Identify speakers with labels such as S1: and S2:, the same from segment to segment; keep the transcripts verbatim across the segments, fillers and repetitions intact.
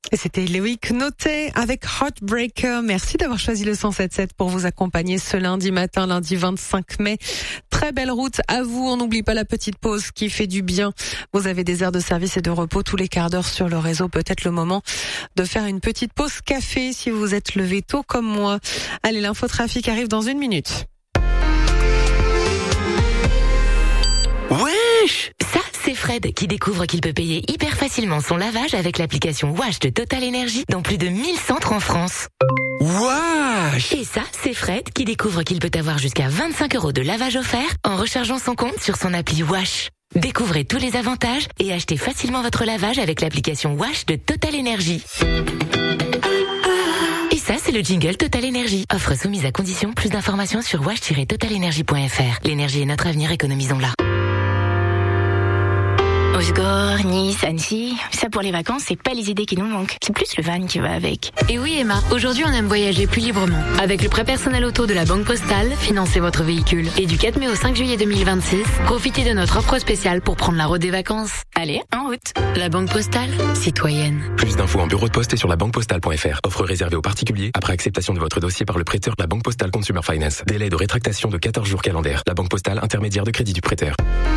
S1: Et c'était Loïc Notet avec Heartbreaker. Merci d'avoir choisi le cent sept sept pour vous accompagner ce lundi matin, lundi vingt-cinq mai. Très belle route à vous. On n'oublie pas la petite pause qui fait du bien. Vous avez des heures de service et de repos tous les quarts d'heure sur le réseau. Peut-être le moment de faire une petite pause café si vous êtes levé tôt comme moi. Allez, l'infotrafic arrive dans une minute.
S2: Wesh! Ça, c'est Fred qui découvre qu'il peut payer hyper facilement son lavage avec l'application Wash de Total Energy dans plus de mille centres en France.
S3: Wesh!
S2: Et ça, c'est Fred qui découvre qu'il peut avoir jusqu'à vingt-cinq euros de lavage offert en rechargeant son compte sur son appli Wash. Découvrez tous les avantages et achetez facilement votre lavage avec l'application Wash de Total Energy. Et ça, c'est le jingle Total Energy. Offre soumise à condition. Plus d'informations sur wash tiret total energy point f r. L'énergie est notre avenir, économisons-la.
S4: Osgore, Nice, Annecy, ça pour les vacances, c'est pas les idées qui nous manquent. C'est plus le van qui va avec.
S5: Et oui Emma, aujourd'hui on aime voyager plus librement. Avec le prêt personnel auto de la Banque Postale, financez votre véhicule. Et du quatre mai au cinq juillet deux mille vingt-six, profitez de notre offre spéciale pour prendre la route des vacances.
S4: Allez, en route.
S5: La Banque Postale, citoyenne.
S6: Plus d'infos en bureau de poste et sur la banque postale point f r. Offre réservée aux particuliers après acceptation de votre dossier par le prêteur de la Banque Postale Consumer Finance. Délai de rétractation de quatorze jours calendaires. La Banque Postale, intermédiaire de crédit du prêteur.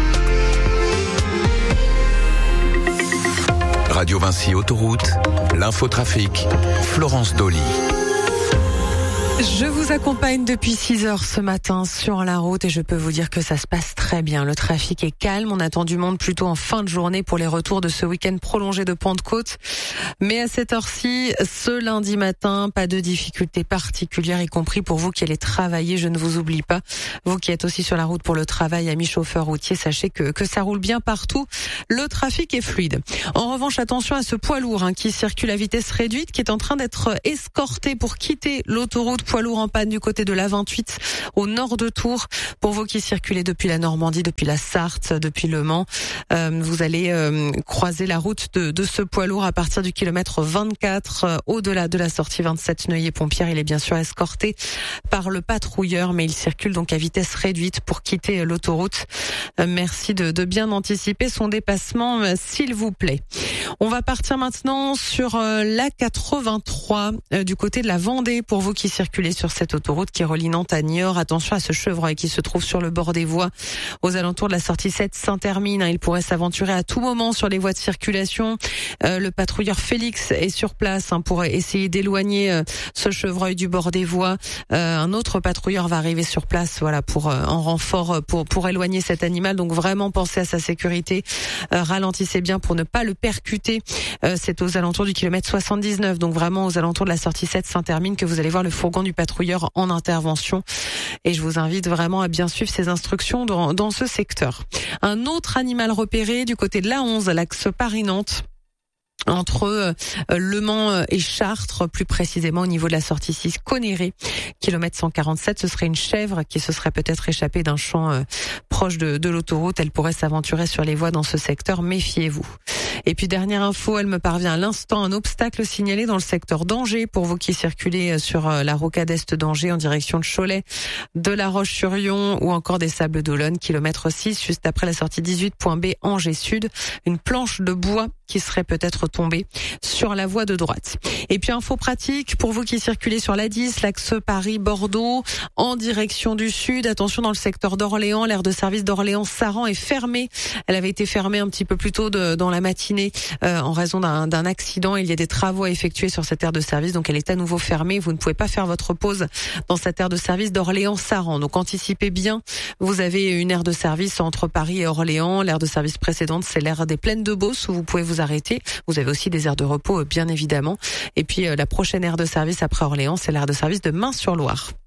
S3: Radio Vinci Autoroute, l'infotrafic, Florence Dolly.
S1: Je vous accompagne depuis six heures ce matin sur la route et je peux vous dire que ça se passe très bien. Le trafic est calme. On attend du monde plutôt en fin de journée pour les retours de ce week-end prolongé de Pentecôte. Mais à cette heure-ci, ce lundi matin, pas de difficultés particulières, y compris pour vous qui allez travailler. Je ne vous oublie pas. Vous qui êtes aussi sur la route pour le travail, amis chauffeurs routiers, sachez que, que ça roule bien partout. Le trafic est fluide. En revanche, attention à ce poids lourd hein, qui circule à vitesse réduite, qui est en train d'être escorté pour quitter l'autoroute. Poids lourd en panne du côté de l'A vingt-huit au nord de Tours. Pour vous qui circulez depuis la Normandie, depuis la Sarthe, depuis Le Mans, euh, vous allez euh, croiser la route de, de ce poids lourd à partir du kilomètre vingt-quatre, euh, au-delà de la sortie vingt-sept Neuilly-Pompière. Il est bien sûr escorté par le patrouilleur, mais il circule donc à vitesse réduite pour quitter l'autoroute. Euh, merci de, de bien anticiper son dépassement, euh, s'il vous plaît. On va partir maintenant sur euh, l'A quatre-vingt-trois euh, du côté de la Vendée pour vous qui circulez sur cette autoroute qui relie Nantes à Niort. Attention à ce chevreuil qui se trouve sur le bord des voies aux alentours de la sortie sept Saint-Hermine. Il pourrait s'aventurer à tout moment sur les voies de circulation. Euh, le patrouilleur Félix est sur place hein, pour essayer d'éloigner euh, ce chevreuil du bord des voies. Euh, un autre patrouilleur va arriver sur place, voilà, pour euh, en renfort pour pour éloigner cet animal. Donc vraiment pensez à sa sécurité. Euh, ralentissez bien pour ne pas le percuter. Euh, c'est aux alentours du kilomètre soixante-dix-neuf, donc vraiment aux alentours de la sortie sept Saint-Hermine que vous allez voir le fourgon du patrouilleur en intervention. Et je vous invite vraiment à bien suivre ces instructions dans, dans ce secteur. Un autre animal repéré du côté de l'A onze, l'axe Paris-Nantes, entre euh, Le Mans et Chartres, plus précisément au niveau de la sortie six Conéré, kilomètre cent quarante-sept. Ce serait une chèvre qui se serait peut-être échappée d'un champ euh, proche de, de l'autoroute. Elle pourrait s'aventurer sur les voies dans ce secteur, méfiez-vous. Et puis dernière info, elle me parvient à l'instant, un obstacle signalé dans le secteur d'Angers pour vous qui circulez sur la rocade est d'Angers en direction de Cholet, de La Roche-sur-Yon ou encore des Sables d'Olonne, kilomètre six, juste après la sortie dix-huit point B Angers Sud. Une planche de bois qui serait peut-être tombée sur la voie de droite. Et puis info pratique pour vous qui circulez sur l'A dix, l'axe Paris-Bordeaux en direction du sud. Attention dans le secteur d'Orléans, l'aire de service d'Orléans-Saran est fermée. Elle avait été fermée un petit peu plus tôt de, dans la matinée euh, en raison d'un, d'un accident. Il y a des travaux à effectuer sur cette aire de service, donc elle est à nouveau fermée. Vous ne pouvez pas faire votre pause dans cette aire de service d'Orléans-Saran. Donc anticipez bien. Vous avez une aire de service entre Paris et Orléans. L'aire de service précédente, c'est l'aire des Plaines de Beauce où vous pouvez vous arrêter. Vous avez aussi des aires de repos, bien évidemment. Et puis euh, la prochaine aire de service après Orléans, c'est l'aire de service de Main-sur-Loire.